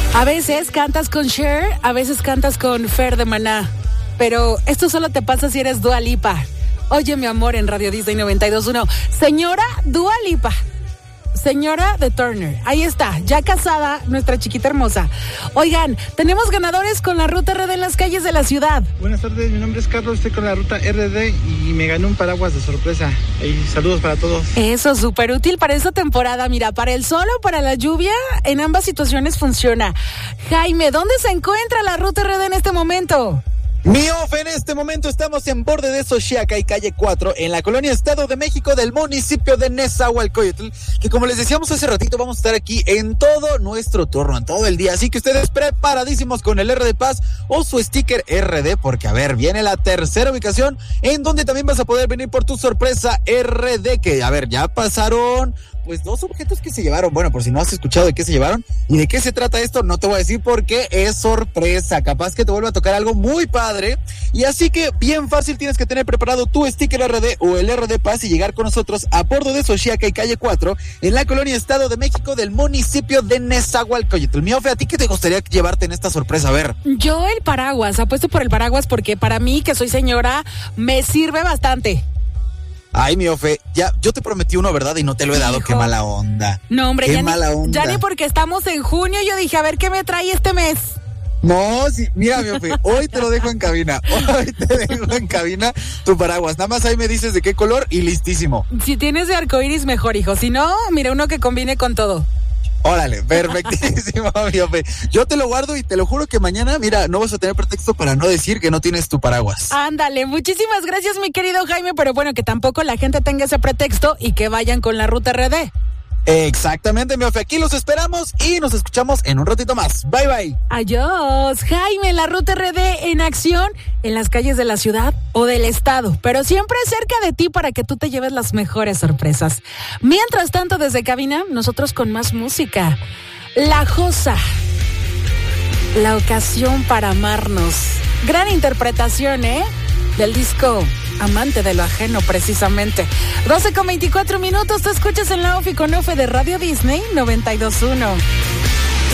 A veces cantas con Cher, a veces cantas con Fer de Maná, pero esto solo te pasa si eres Dua Lipa. Oye, mi amor, en Radio Disney 92.1. Señora Dua Lipa. Señora de Turner, ahí está, ya casada, nuestra chiquita hermosa. Oigan, tenemos ganadores con la Ruta RD en las calles de la ciudad. Buenas tardes, mi nombre es Carlos, estoy con la Ruta RD y me gané un paraguas de sorpresa. Y saludos para todos. Eso, súper útil para esta temporada. Mira, para el sol o para la lluvia, en ambas situaciones funciona. Jaime, ¿dónde se encuentra la Ruta RD en este momento? Miof, en este momento estamos en borde de Xochiaca y calle 4, en la colonia Estado de México del municipio de Nezahualcóyotl, que como les decíamos hace ratito, vamos a estar aquí en todo nuestro turno, en todo el día, así que ustedes preparadísimos con el RD Paz o su sticker RD, porque a ver, viene la tercera ubicación, en donde también vas a poder venir por tu sorpresa RD, que a ver, ya pasaron pues 2 objetos que se llevaron. Bueno, por si no has escuchado de qué se llevaron y de qué se trata esto, no te voy a decir porque es sorpresa. Capaz que te vuelva a tocar algo muy padre. Y así que bien fácil, tienes que tener preparado tu sticker RD o el RD Paz y llegar con nosotros a bordo de Xochiaca y calle 4 en la colonia Estado de México del municipio de Nezahualcóyotl. Miofe, ¿a ti qué te gustaría llevarte en esta sorpresa? A ver. Yo el paraguas, apuesto por el paraguas porque para mí, que soy señora, me sirve bastante. Ay, Miofe, ya, yo te prometí uno, ¿verdad? Y no te lo he dado. Hijo. Qué mala onda. No, hombre, qué mala onda. Ya ni porque estamos en junio, yo dije, a ver qué me trae este mes. No, sí, mira, Miofe, hoy te lo dejo en cabina. Hoy te dejo en cabina tu paraguas. Nada más ahí me dices de qué color y listísimo. Si tienes de arcoíris, mejor, hijo. Si no, mira, uno que combine con todo. Órale, perfectísimo, Miofe. Yo te lo guardo y te lo juro que mañana, mira, no vas a tener pretexto para no decir que no tienes tu paraguas. Ándale, muchísimas gracias, mi querido Jaime, pero bueno, que tampoco la gente tenga ese pretexto y que vayan con la Ruta RD. Exactamente, Miofe, aquí los esperamos y nos escuchamos en un ratito más. Bye, bye. Adiós, Jaime, la Ruta RD en acción en las calles de la ciudad o del estado, pero siempre cerca de ti para que tú te lleves las mejores sorpresas. Mientras tanto, desde cabina, nosotros con más música. La Josa, la ocasión para amarnos. Gran interpretación, del disco Amante de lo Ajeno, precisamente. 12:24 minutos, te escuchas en la OFI con OFE de Radio Disney 92.1.